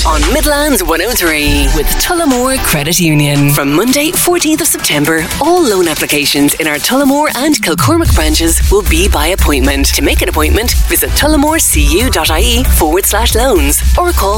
on Midlands 103 with Tullamore Credit Union. From Monday, 14th of September, all loan applications in our Tullamore and Kilcormac branches will be by appointment. To make an appointment, visit tullamorecu.ie/loans or call